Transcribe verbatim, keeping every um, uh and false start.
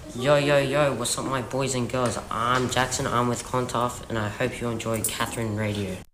Yo, yo, yo, what's up, my boys and girls? I'm Jackson, I'm with Clontarf, and I hope you enjoy Catherine Radio.